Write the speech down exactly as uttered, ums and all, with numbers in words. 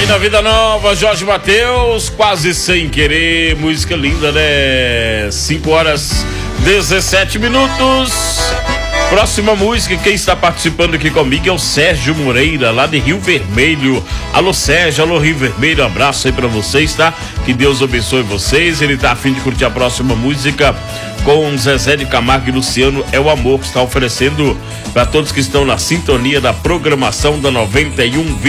na Vida Nova, Jorge Mateus, Quase Sem Querer, música linda, né? cinco horas dezessete minutos. Próxima música, quem está participando aqui comigo é o Sérgio Moreira, lá de Rio Vermelho. Alô Sérgio, alô Rio Vermelho, um abraço aí pra vocês, tá? Que Deus abençoe vocês. Ele tá a fim de curtir a próxima música com Zezé de Camargo e Luciano, É o Amor, que está oferecendo para todos que estão na sintonia da programação da noventa e um